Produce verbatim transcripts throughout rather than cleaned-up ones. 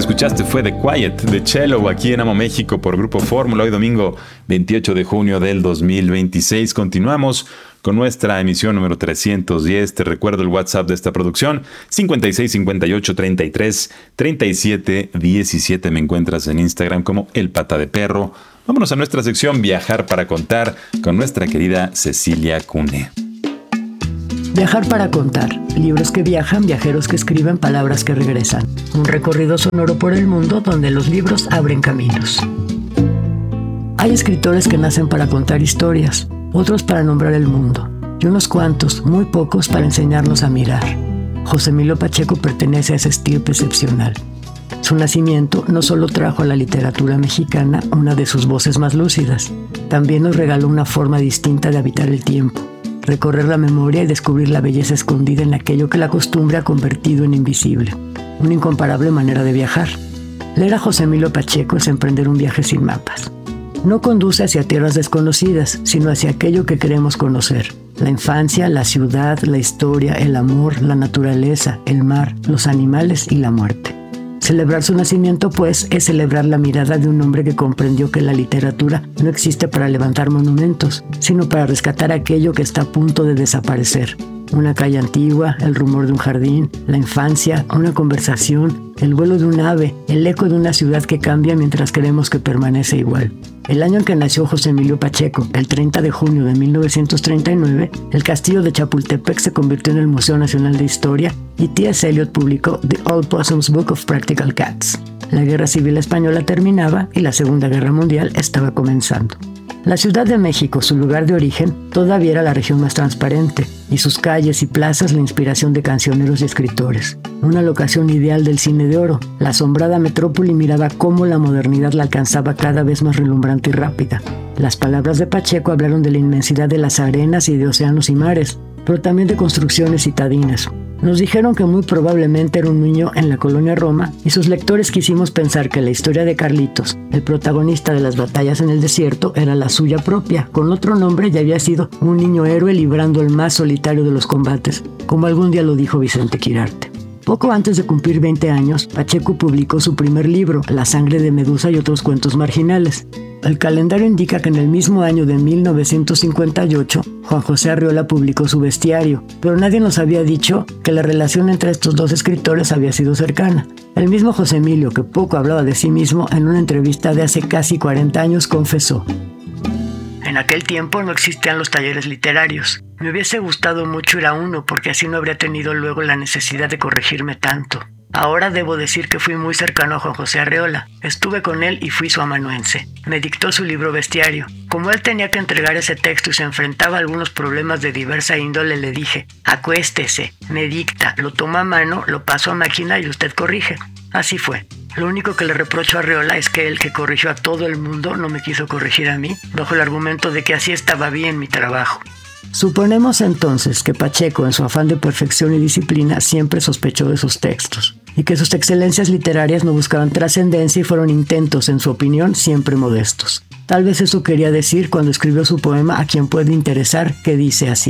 escuchaste fue The Quiet de Cello aquí en Amo México por Grupo Fórmula. Hoy domingo veintiocho de junio del dos mil veintiséis. Continuamos con nuestra emisión número trescientos diez. Te recuerdo el WhatsApp de esta producción: cincuenta y seis, cincuenta y ocho, treinta y tres, treinta y siete, diecisiete. Me encuentras en Instagram como El Pata de Perro. Vámonos a nuestra sección Viajar para Contar con nuestra querida Cecilia Cune. Viajar para contar. Libros que viajan, viajeros que escriben, palabras que regresan. Un recorrido sonoro por el mundo donde los libros abren caminos. Hay escritores que nacen para contar historias, otros para nombrar el mundo, y unos cuantos, muy pocos, para enseñarnos a mirar. José Emilio Pacheco pertenece a esa estirpe excepcional. Su nacimiento no solo trajo a la literatura mexicana una de sus voces más lúcidas, también nos regaló una forma distinta de habitar el tiempo, recorrer la memoria y descubrir la belleza escondida en aquello que la costumbre ha convertido en invisible. Una incomparable manera de viajar. Leer a José Emilio Pacheco es emprender un viaje sin mapas. No conduce hacia tierras desconocidas, sino hacia aquello que queremos conocer. La infancia, la ciudad, la historia, el amor, la naturaleza, el mar, los animales y la muerte. Celebrar su nacimiento, pues, es celebrar la mirada de un hombre que comprendió que la literatura no existe para levantar monumentos, sino para rescatar aquello que está a punto de desaparecer. Una calle antigua, el rumor de un jardín, la infancia, una conversación, el vuelo de un ave, el eco de una ciudad que cambia mientras creemos que permanece igual. El año en que nació José Emilio Pacheco, el treinta de junio de mil novecientos treinta y nueve, el castillo de Chapultepec se convirtió en el Museo Nacional de Historia y T S Eliot publicó The Old Possum's Book of Practical Cats. La Guerra Civil Española terminaba y la Segunda Guerra Mundial estaba comenzando. La Ciudad de México, su lugar de origen, todavía era la región más transparente, y sus calles y plazas la inspiración de cancioneros y escritores. Una locación ideal del cine de oro, la asombrada metrópoli miraba cómo la modernidad la alcanzaba cada vez más relumbrante y rápida. Las palabras de Pacheco hablaron de la inmensidad de las arenas y de océanos y mares, pero también de construcciones citadinas. Nos dijeron que muy probablemente era un niño en la colonia Roma y sus lectores quisimos pensar que la historia de Carlitos, el protagonista de las batallas en el desierto, era la suya propia. Con otro nombre ya había sido un niño héroe librando el más solitario de los combates, como algún día lo dijo Vicente Quirarte. Poco antes de cumplir veinte años, Pacheco publicó su primer libro, La sangre de Medusa y otros cuentos marginales. El calendario indica que en el mismo año de mil novecientos cincuenta y ocho, Juan José Arriola publicó su Bestiario, pero nadie nos había dicho que la relación entre estos dos escritores había sido cercana. El mismo José Emilio, que poco hablaba de sí mismo, en una entrevista de hace casi cuarenta años confesó: en aquel tiempo no existían los talleres literarios. Me hubiese gustado mucho ir a uno porque así no habría tenido luego la necesidad de corregirme tanto. Ahora debo decir que fui muy cercano a Juan José Arriola. Estuve con él y fui su amanuense. Me dictó su libro Bestiario. Como él tenía que entregar ese texto y se enfrentaba a algunos problemas de diversa índole, le dije: acuéstese, me dicta, lo toma a mano, lo paso a máquina y usted corrige. Así fue. Lo único que le reprocho a Arriola es que él, que corrigió a todo el mundo, no me quiso corregir a mí, bajo el argumento de que así estaba bien mi trabajo. Suponemos entonces que Pacheco, en su afán de perfección y disciplina, siempre sospechó de sus textos, y que sus excelencias literarias no buscaban trascendencia y fueron intentos, en su opinión, siempre modestos. Tal vez eso quería decir cuando escribió su poema A quien puede interesar, que dice así: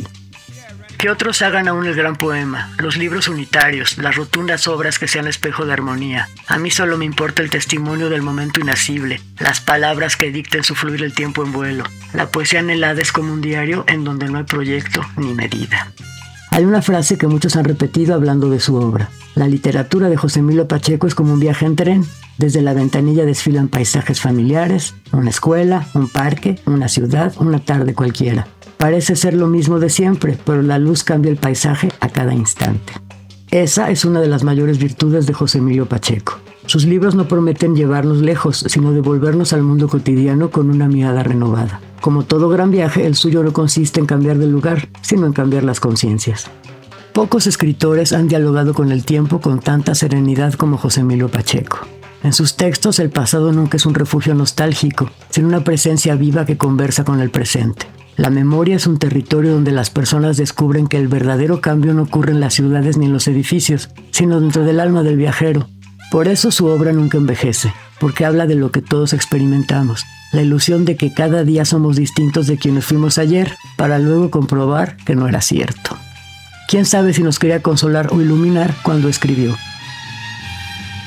que otros hagan aún el gran poema, los libros unitarios, las rotundas obras que sean espejo de armonía. A mí solo me importa el testimonio del momento inasible, las palabras que dicten su fluir el tiempo en vuelo. La poesía anhelada es como un diario en donde no hay proyecto ni medida. Hay una frase que muchos han repetido hablando de su obra. La literatura de José Emilio Pacheco es como un viaje en tren. Desde la ventanilla desfilan paisajes familiares, una escuela, un parque, una ciudad, una tarde cualquiera. Parece ser lo mismo de siempre, pero la luz cambia el paisaje a cada instante. Esa es una de las mayores virtudes de José Emilio Pacheco. Sus libros no prometen llevarnos lejos, sino devolvernos al mundo cotidiano con una mirada renovada. Como todo gran viaje, el suyo no consiste en cambiar de lugar, sino en cambiar las conciencias. Pocos escritores han dialogado con el tiempo con tanta serenidad como José Emilio Pacheco. En sus textos, el pasado nunca es un refugio nostálgico, sino una presencia viva que conversa con el presente. La memoria es un territorio donde las personas descubren que el verdadero cambio no ocurre en las ciudades ni en los edificios, sino dentro del alma del viajero. Por eso su obra nunca envejece, porque habla de lo que todos experimentamos, la ilusión de que cada día somos distintos de quienes fuimos ayer, para luego comprobar que no era cierto. ¿Quién sabe si nos quería consolar o iluminar cuando escribió?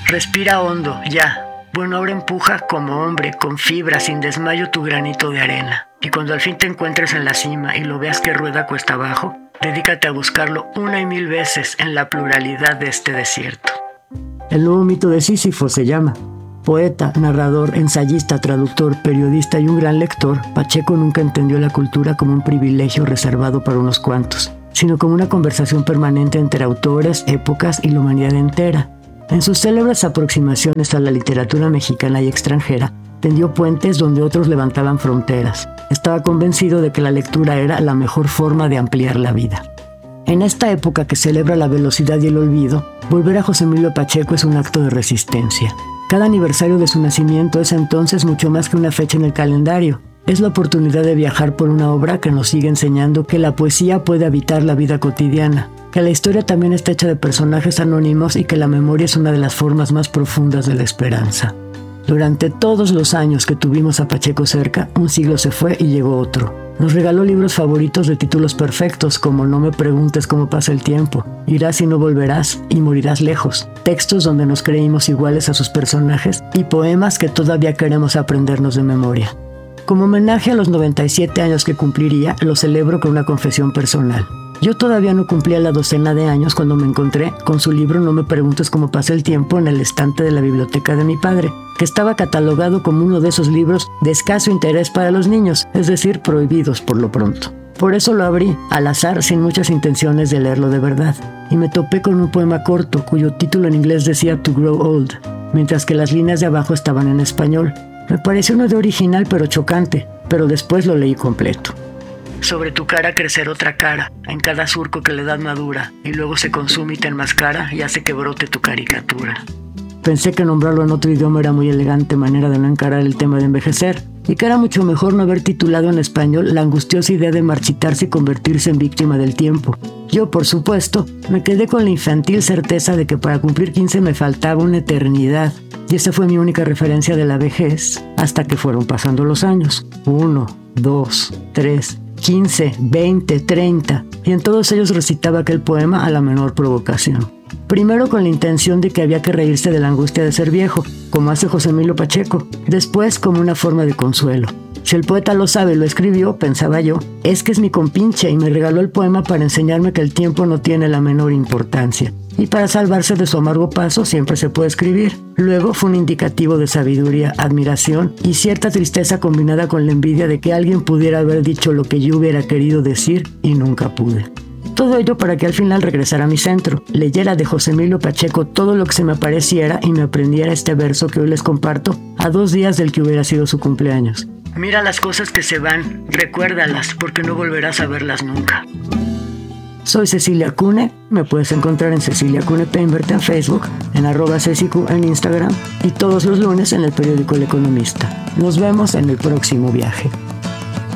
Respira hondo, ya. Bueno, ahora empuja como hombre, con fibra, sin desmayo tu granito de arena. Y cuando al fin te encuentres en la cima y lo veas que rueda cuesta abajo, dedícate a buscarlo una y mil veces en la pluralidad de este desierto. El nuevo mito de Sísifo se llama. Poeta, narrador, ensayista, traductor, periodista y un gran lector, Pacheco nunca entendió la cultura como un privilegio reservado para unos cuantos, sino como una conversación permanente entre autores, épocas y la humanidad entera. En sus célebres aproximaciones a la literatura mexicana y extranjera, tendió puentes donde otros levantaban fronteras. Estaba convencido de que la lectura era la mejor forma de ampliar la vida. En esta época que celebra la velocidad y el olvido, volver a José Emilio Pacheco es un acto de resistencia. Cada aniversario de su nacimiento es entonces mucho más que una fecha en el calendario. Es la oportunidad de viajar por una obra que nos sigue enseñando que la poesía puede habitar la vida cotidiana, que la historia también está hecha de personajes anónimos y que la memoria es una de las formas más profundas de la esperanza. Durante todos los años que tuvimos a Pacheco cerca, un siglo se fue y llegó otro. Nos regaló libros favoritos de títulos perfectos como No me preguntes cómo pasa el tiempo, Irás y no volverás y Morirás lejos, textos donde nos creímos iguales a sus personajes y poemas que todavía queremos aprendernos de memoria. Como homenaje a los noventa y siete años que cumpliría, lo celebro con una confesión personal. Yo todavía no cumplía la docena de años cuando me encontré con su libro No me preguntes cómo pasa el tiempo en el estante de la biblioteca de mi padre, que estaba catalogado como uno de esos libros de escaso interés para los niños, es decir, prohibidos por lo pronto. Por eso lo abrí, al azar, sin muchas intenciones de leerlo de verdad, y me topé con un poema corto cuyo título en inglés decía To Grow Old, mientras que las líneas de abajo estaban en español. Me pareció una idea original pero chocante, pero después lo leí completo. Sobre tu cara crecer otra cara, en cada surco que la edad madura, y luego se consume y te enmascara y hace que brote tu caricatura. Pensé que nombrarlo en otro idioma era muy elegante manera de no encarar el tema de envejecer, y que era mucho mejor no haber titulado en español la angustiosa idea de marchitarse y convertirse en víctima del tiempo. Yo, por supuesto, me quedé con la infantil certeza de que para cumplir quince me faltaba una eternidad, y esa fue mi única referencia de la vejez, hasta que fueron pasando los años. Uno, dos, tres, quince, veinte, treinta, y en todos ellos recitaba aquel poema a la menor provocación. Primero con la intención de que había que reírse de la angustia de ser viejo, como hace José Emilio Pacheco, después como una forma de consuelo. Si el poeta lo sabe y lo escribió, pensaba yo, es que es mi compinche y me regaló el poema para enseñarme que el tiempo no tiene la menor importancia. Y para salvarse de su amargo paso siempre se puede escribir. Luego fue un indicativo de sabiduría, admiración y cierta tristeza combinada con la envidia de que alguien pudiera haber dicho lo que yo hubiera querido decir y nunca pude. Todo ello para que al final regresara a mi centro, leyera de José Emilio Pacheco todo lo que se me apareciera y me aprendiera este verso que hoy les comparto a dos días del que hubiera sido su cumpleaños. Mira las cosas que se van, recuérdalas porque no volverás a verlas nunca. Soy Cecilia Cune, me puedes encontrar en Cecilia Cune Peinbert en Facebook, en arroba cecicu en Instagram y todos los lunes en el periódico El Economista. Nos vemos en el próximo viaje.